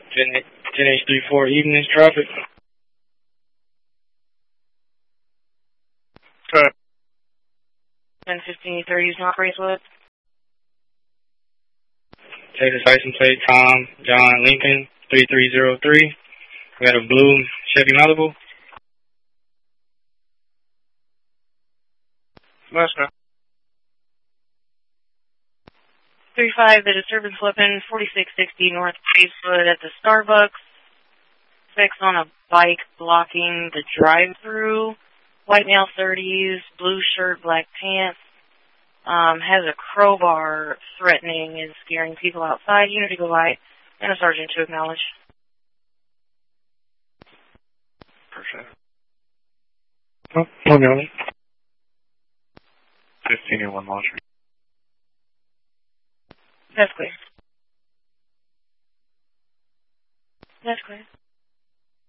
10H34 evenings traffic. 10-15-30 North Bracewood. Texas license plate Tom John Lincoln 3303. We got a blue Chevy Malibu. Let's go. 35, the disturbance weapon, 4660 North Bracewood at the Starbucks. Fix on a bike blocking the drive-through. White male 30s, blue shirt, black pants. Has a crowbar threatening and scaring people outside. Unit Eagle Light and a sergeant to acknowledge. Appreciate it. Oh, 1 million. 1501 Launch. That's clear. That's clear.